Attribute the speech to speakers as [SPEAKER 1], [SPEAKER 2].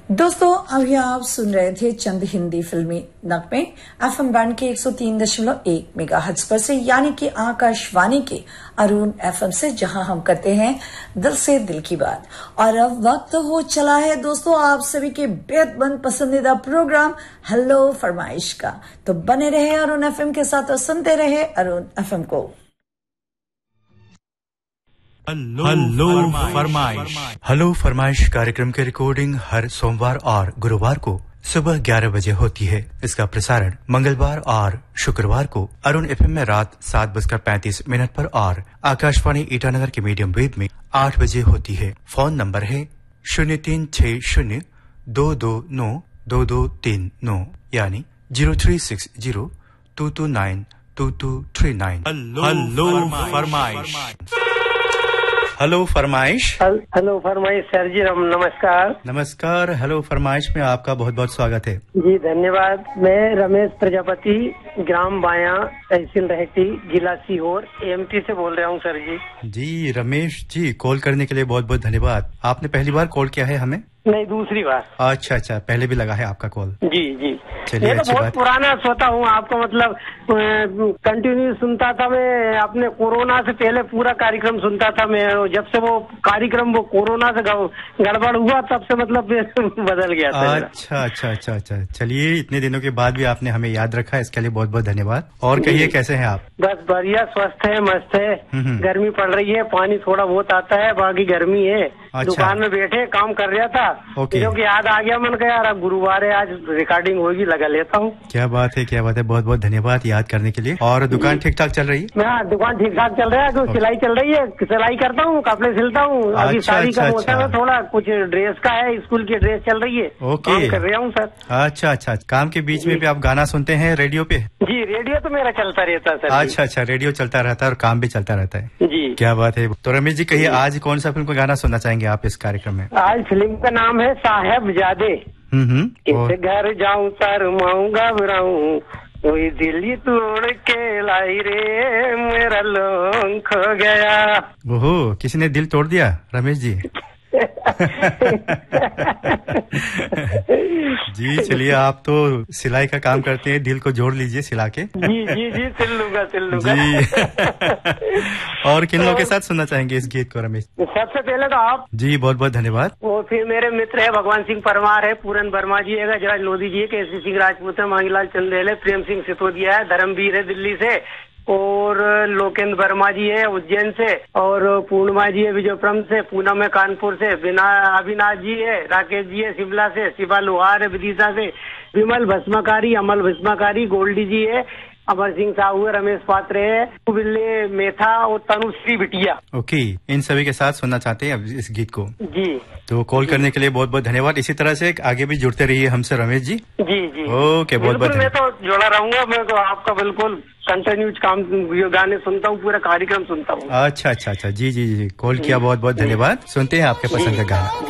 [SPEAKER 1] दोस्तों अभी आप सुन रहे थे चंद हिंदी फिल्मी नगमे एफएम बैंड के 103.1 मेगाहर्ट्ज पर से, यानी कि आकाशवाणी के अरुण एफएम से, जहां हम करते हैं दिल से दिल की बात। और अब वक्त हो चला है दोस्तों आप सभी के बेहद मन पसंदीदा प्रोग्राम हेलो फरमाइश का। तो बने रहे अरुण एफएम के साथ और सुनते रहे अरुण एफएम को।
[SPEAKER 2] हेलो फरमाइश कार्यक्रम की रिकॉर्डिंग हर सोमवार और गुरुवार को सुबह 11 बजे होती है। इसका प्रसारण मंगलवार और शुक्रवार को अरुण एफएम में रात 7:35 पर और आकाशवाणी ईटानगर के मीडियम वेव में 8 बजे होती है। फोन नंबर है 036022922239 यानी 036022922239। हेलो फरमाइश।
[SPEAKER 3] हेलो फरमाइश सर जी, नमस्कार।
[SPEAKER 2] नमस्कार। हेलो फरमाइश में आपका बहुत बहुत स्वागत है।
[SPEAKER 3] जी धन्यवाद। मैं रमेश प्रजापति, ग्राम बाया, तहसील रहती, जिला सीहोर, एमपी से बोल रहा हूँ सर जी।
[SPEAKER 2] जी रमेश जी, कॉल करने के लिए बहुत बहुत धन्यवाद। आपने पहली बार कॉल किया है हमें?
[SPEAKER 3] नहीं, दूसरी बार।
[SPEAKER 2] अच्छा, पहले भी लगा है आपका कॉल?
[SPEAKER 3] जी।
[SPEAKER 2] चलिए,
[SPEAKER 3] मैं तो बहुत पुराना श्रोता हूँ आपका, मतलब कंटिन्यू सुनता था मैं। अपने कोरोना से पहले पूरा कार्यक्रम सुनता था मैं। जब से वो कार्यक्रम वो कोरोना से गड़बड़ हुआ तब से मतलब बदल गया था।
[SPEAKER 2] अच्छा। चलिए, इतने दिनों के बाद भी आपने हमें याद रखा, इसके लिए बहुत बहुत धन्यवाद। और कहिए कैसे हैं आप?
[SPEAKER 3] बस बढ़िया, स्वस्थ है, मस्त है। गर्मी पड़ रही है, पानी थोड़ा बहुत आता है, बाकी गर्मी है। अच्छा। दुकान में बैठे काम कर रहा था, क्योंकि याद आ गया, मन का यार अब गुरुवार है, आज रिकॉर्डिंग होगी, लगा लेता हूँ।
[SPEAKER 2] क्या बात है। बहुत बहुत धन्यवाद याद करने के लिए। और दुकान ठीक ठाक चल रही है?
[SPEAKER 3] हाँ, दुकान ठीक ठाक चल रहा है। सिलाई चल रही है, सिलाई करता हूँ, कपड़े सिलता हूँ। अभी शादी का मौसम है, थोड़ा कुछ ड्रेस का है, स्कूल की ड्रेस चल रही है, काम कर रहा हूँ सर।
[SPEAKER 2] अच्छा। काम के बीच में भी आप गाना सुनते हैं रेडियो पे?
[SPEAKER 3] जी, रेडियो तो मेरा चलता रहता है सर।
[SPEAKER 2] अच्छा, रेडियो चलता रहता है और काम भी चलता रहता है
[SPEAKER 3] जी।
[SPEAKER 2] क्या बात है। तो रमेश जी कहिए, आज कौन सा फिल्म का गाना सुनना चाहेंगे आप इस कार्यक्रम में?
[SPEAKER 3] आज फिल्म का नाम है साहेबजादे। इस घर जाऊं शर्माऊं घबराऊं, कोई दिल्ली तोड़ के लाई रे, मेरा लोंग खो गया।
[SPEAKER 2] ओहो, किसी ने दिल तोड़ दिया रमेश जी? जी चलिए, आप तो सिलाई का काम करते हैं, दिल को जोड़ लीजिए सिला के।
[SPEAKER 3] जी सिल लूंगा
[SPEAKER 2] जी। और किन लोगों के साथ सुनना चाहेंगे इस गीत को रमेश?
[SPEAKER 3] सबसे पहले तो आप। जी
[SPEAKER 2] बहुत बहुत धन्यवाद।
[SPEAKER 3] वो फिर मेरे मित्र है भगवान सिंह परमार है, पूरन वर्मा जी है, गजराज लोधी जी है, केसी सिंह राजपूत है, मांगीलाल चंदेल है, प्रेम सिंह सिसोदिया है, धर्मवीर है दिल्ली से, और लोकेंद्र वर्मा जी है उज्जैन से, और पूर्णिमा जी है विजयपुरम से, पूनम है कानपुर से, अविनाश जी है, राकेश जी है शिमला से, शिवा लोहार है विदिशा से, विमल भस्माकारी, अमल भस्माकारी, गोल्डी जी है, अमर सिंह साहू है, रमेश पात्र है, बिल्ले मेथा और तनुश्री बिटिया।
[SPEAKER 2] ओके, इन सभी के साथ सुनना चाहते हैं अब इस गीत को?
[SPEAKER 3] जी।
[SPEAKER 2] तो कॉल करने के लिए बहुत बहुत धन्यवाद। इसी तरह से आगे भी जुड़ते रहिए हमसे रमेश जी।
[SPEAKER 3] जी।
[SPEAKER 2] ओके, बहुत बहुत।
[SPEAKER 3] मैं तो जुड़ा रहूंगा, मैं तो आपका बिल्कुल कंटिन्यू काम गाने सुनता हूँ, पूरा कार्यक्रम सुनता हूँ।
[SPEAKER 2] अच्छा। जी। कॉल किया, बहुत बहुत धन्यवाद। सुनते हैं आपके पसंद का गाना।